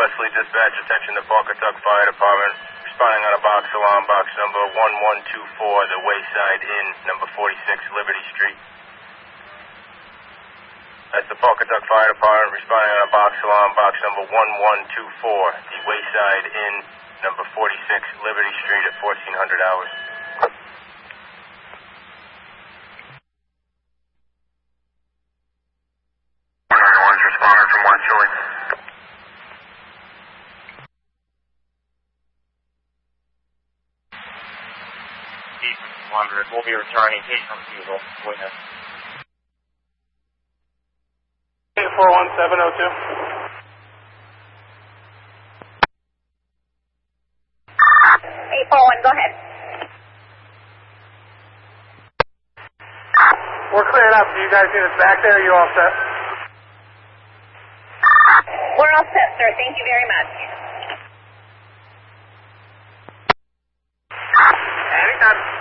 Wesley Dispatch, attention, the Pawcatuck Fire Department. Responding on a box alarm, box number 1124, the Wayside Inn, number 46 Liberty Street. That's the Pawcatuck Fire Department responding on a box alarm, box number 1124, the Wayside Inn, number 46 Liberty Street at 1400 hours. Responder from West Philly. 100. We'll be returning. Take refusal. Witness. 41702. 841, go ahead. We're clearing up. Do you guys need us back there? Are you all set? We're all set, sir. Thank you very much. Anytime.